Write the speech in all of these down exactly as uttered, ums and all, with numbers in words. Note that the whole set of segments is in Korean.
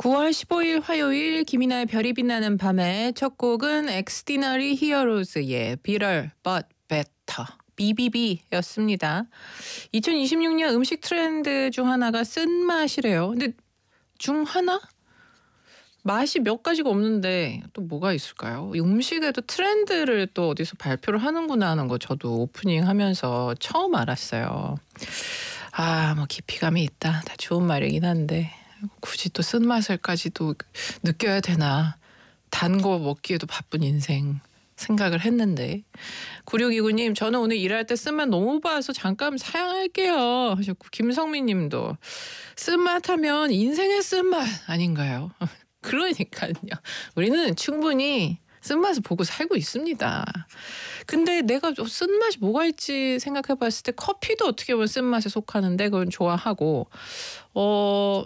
구월 십오일 화요일 김이나의 별이 빛나는 밤에 첫 곡은 엑스디너리 히어로즈의 Bitter But Better 비비비였습니다. 이천이십육 년 음식 트렌드 중 하나가 쓴맛이래요. 근데 중 하나? 맛이 몇 가지가 없는데 또 뭐가 있을까요? 이 음식에도 트렌드를 또 어디서 발표를 하는구나 하는 거 저도 오프닝 하면서 처음 알았어요. 아, 뭐 깊이감이 있다. 다 좋은 말이긴 한데 굳이 또 쓴맛을까지도 느껴야 되나. 단 거 먹기에도 바쁜 인생 생각을 했는데. 구육이구 님, 저는 오늘 일할 때 쓴맛 너무 봐서 잠깐 사양할게요 하셨고, 김성민 님도 쓴맛 하면 인생의 쓴맛 아닌가요? 그러니까요. 우리는 충분히 쓴맛을 보고 살고 있습니다. 근데 내가 쓴맛이 뭐가 있지 생각해 봤을 때 커피도 어떻게 보면 쓴맛에 속하는데 그건 좋아하고, 어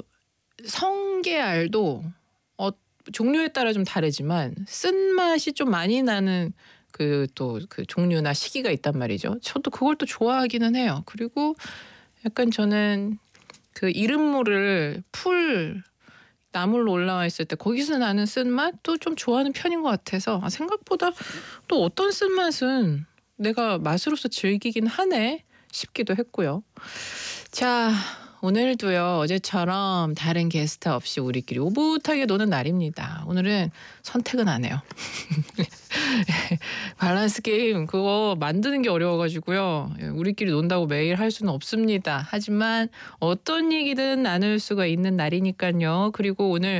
성게알도 어 종류에 따라 좀 다르지만 쓴맛이 좀 많이 나는 그 또 그 종류나 시기가 있단 말이죠. 저도 그걸 또 좋아하기는 해요. 그리고 약간 저는 그 이른모를 풀 나물로 올라와 있을 때 거기서 나는 쓴맛도 좀 좋아하는 편인 것 같아서, 아, 생각보다 또 어떤 쓴맛은 내가 맛으로서 즐기긴 하네 싶기도 했고요. 자, 오늘도요 어제처럼 다른 게스트 없이 우리끼리 오붓하게 노는 날입니다. 오늘은 선택은 안 해요. 밸런스 게임 그거 만드는 게 어려워가지고요. 우리끼리 논다고 매일 할 수는 없습니다. 하지만 어떤 얘기든 나눌 수가 있는 날이니까요. 그리고 오늘